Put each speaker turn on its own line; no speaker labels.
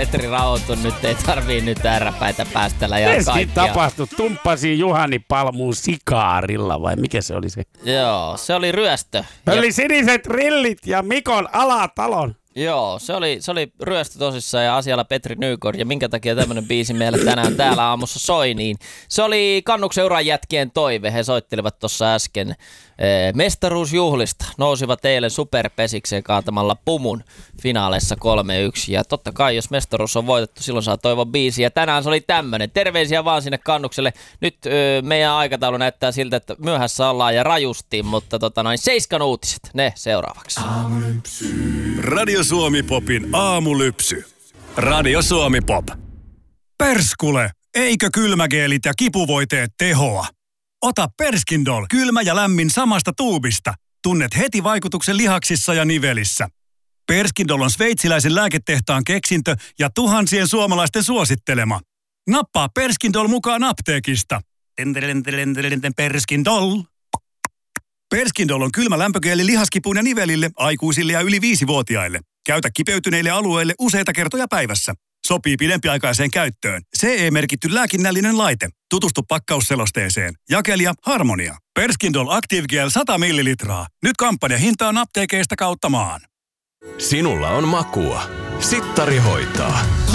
Petri rauhoitu, nyt ei tarvii nyt ärräpäitä päästellä ja
Ensin
kaikkia.
tapahtui, tumppasi Juhani Palmuun sikaarilla vai mikä se oli se?
Joo, se oli ryöstö.
Oli siniset rillit ja Mikon Alatalon.
Joo, se oli ryöstö tosissaan ja asialla Petri Nykort. Ja minkä takia tämmönen biisi meillä tänään täällä aamussa soi, niin se oli Kannuksen uran jätkien toive. He soittelivat tuossa äsken mestaruusjuhlista. Nousivat eilen superpesikseen kaatamalla Pumun finaaleissa 3-1. Ja totta kai, jos mestaruus on voitettu, silloin saa toivon biisi. Ja tänään se oli tämmönen. Terveisiä vaan sinne Kannukselle. Nyt meidän aikataulu näyttää siltä, että myöhässä ollaan ja rajusti, mutta Seiskan uutiset, ne seuraavaksi.
Radio Suomi Popin aamulypsy. Radio Suomi Pop. Perskule, eikö kylmägeelit ja kipuvoiteet tehoa? Ota Perskindol, kylmä ja lämmin samasta tuubista. Tunnet heti vaikutuksen lihaksissa ja nivelissä. Perskindol on sveitsiläisen lääketehtaan keksintö ja tuhansien suomalaisten suosittelema. Nappaa Perskindol mukaan apteekista. Perskindol. Perskindol on kylmä lämpögeeli lihaskipuun ja nivelille, aikuisille ja yli 5-vuotiaille. Käytä kipeytyneille alueille useita kertoja päivässä. Sopii pidempiaikaiseen käyttöön. CE-merkitty lääkinnällinen laite. Tutustu pakkausselosteeseen. Jakelija Harmonia. Perskindol Active Gel 100 millilitraa. Nyt kampanjahintaan apteekeista kautta maan.
Sinulla on makua. Sittari hoitaa.